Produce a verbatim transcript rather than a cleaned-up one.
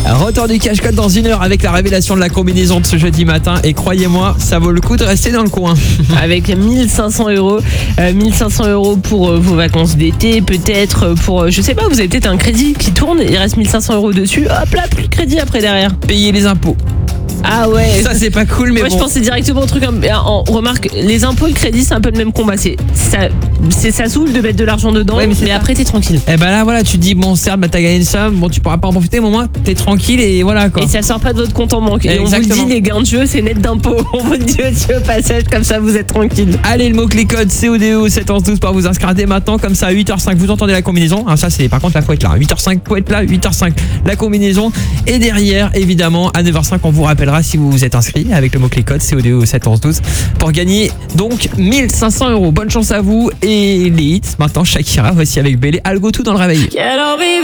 Retour du cash code dans une heure avec la révélation de la combinaison de ce jeudi matin. Et croyez-moi, ça vaut le coup de rester dans le coin. Avec mille cinq cents euros, euh, mille cinq cents euros pour euh, vos vacances d'été, peut-être pour, euh, je sais pas, vous avez peut-être un crédit qui tourne, il reste mille cinq cents euros dessus, hop là, plus de crédit après derrière. Payer les impôts. Ah ouais. Ça c'est pas cool, mais moi bon. je pensais directement au truc. En, remarque, les impôts et le crédit c'est un peu le même combat. C'est ça, c'est ça saoule de mettre de l'argent dedans, Ouais, mais, mais après t'es tranquille. Et ben là voilà, tu te dis bon certes, bah, t'as gagné une somme, bon tu pourras pas en profiter, mais au moins t'es tranquille et voilà quoi. Et ça sort pas de votre compte en banque. Et Exactement. on vous le dit, les gains de jeu c'est net d'impôts. On vous le dit aussi au passage, comme ça vous êtes tranquille. Allez, le mot-clé code C O D O sept un douze pour vous inscrire dès maintenant, comme ça à huit heures cinq vous entendez la combinaison. Ah, ça c'est par contre la faut être là. huit heures cinq faut être là, huit heures cinq la combinaison. Et derrière évidemment à neuf heures cinq on vous rappellera si vous vous êtes inscrit avec le mot-clé code C O D O sept un douze pour gagner donc mille cinq cents euros. Bonne chance à vous et les hits. Maintenant Shakira, voici avec Bélé, Algo tout dans le réveil.